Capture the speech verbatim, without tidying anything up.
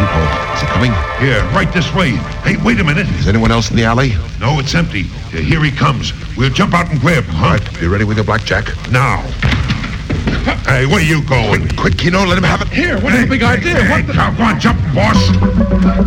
people. Is he coming? Here, right this way. Hey, wait a minute. Is anyone else in the alley? No, it's empty. Uh, here he comes. We'll jump out and grab him, huh? All right, be ready with your blackjack. Now. Hey, where you going? Quick, Keno, let him have it. Here, what's the big idea? Hey, What the... Come on, jump, boss.